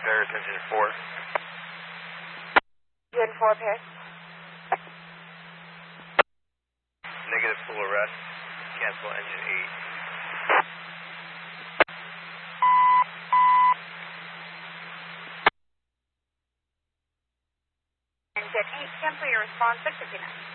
Paris engine 4. Engine 4, Paris. Negative full arrest. Cancel engine 8. Engine 8, cancel your response 659.